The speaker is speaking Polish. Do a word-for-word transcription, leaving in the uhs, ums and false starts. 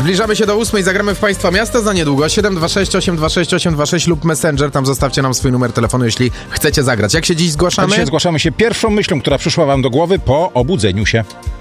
Zbliżamy się do ósmej, zagramy w Państwa Miasta za niedługo. siedem dwa sześć osiem dwa sześć osiem dwa sześć lub Messenger, tam zostawcie nam swój numer telefonu, jeśli chcecie zagrać. Jak się dziś zgłaszamy? Dzisiaj zgłaszamy się pierwszą myślą, która przyszła wam do głowy po obudzeniu się.